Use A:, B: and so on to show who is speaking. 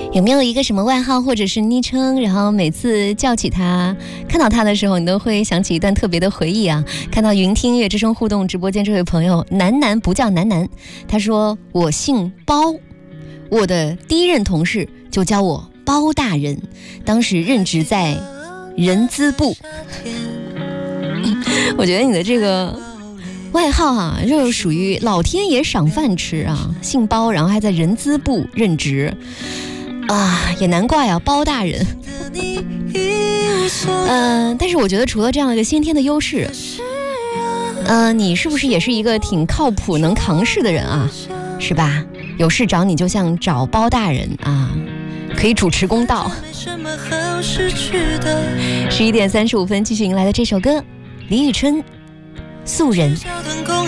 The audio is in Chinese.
A: 有没有一个什么外号或者是昵称，然后每次叫起他看到他的时候你都会想起一段特别的回忆啊？看到云听音乐之声互动直播间这位朋友南不叫南，他说我姓包，我的第一任同事就叫我包大人，当时任职在人资部。我觉得你的这个外号啊，就是属于老天爷赏饭吃啊，姓包，然后还在人资部任职啊，也难怪啊，包大人。但是我觉得除了这样一个先天的优势，你是不是也是一个挺靠谱能扛事的人啊，是吧？有事找你就像找包大人啊，可以主持公道。11点35分继续迎来的这首歌，李宇春素人。